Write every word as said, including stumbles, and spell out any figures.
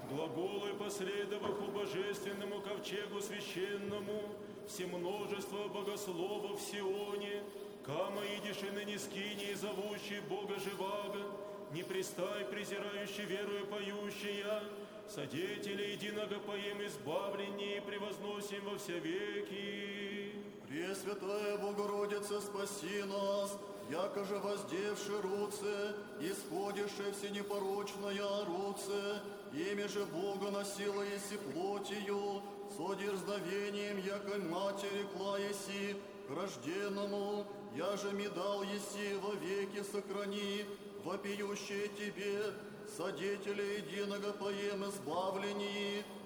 глаголы последоваву божественному ковчегу священному, всемножество богословов в Сионе, кама идиши ныне скини, зовущий Бога живаго, не пристай, презирающий верою поющая, содетели единого поем избавление и превозносим во все веки. Пресвятая Богородица, спаси нас, яко же воздевши руце, исходиши всенепорочная руце, имя же Бога носила еси плотью, со дерзновением, яко матери кла еси, к рожденному, я же ми дал еси во веки сохрани, вопиющие тебе, содетели единого поем избавлении,